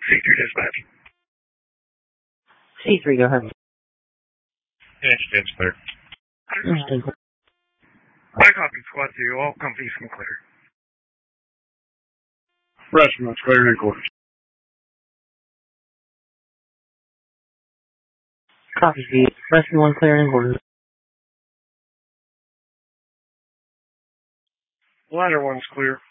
C3 dispatch. C3, go ahead. It's clear. I copy squad 2, all companies from clear. Restaurant's clear headquarters. Copy, Pete. Restaurant 1 clear headquarters. Ladder 1's clear.